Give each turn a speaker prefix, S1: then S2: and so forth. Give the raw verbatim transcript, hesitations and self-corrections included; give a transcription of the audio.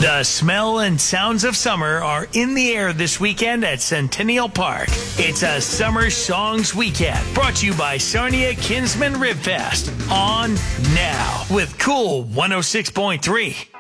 S1: The smell and sounds of summer are in the air this weekend at Centennial Park. It's a Summer Songs Weekend, brought to you by Sarnia Kinsman Rib Fest. On now with Cool one oh six point three.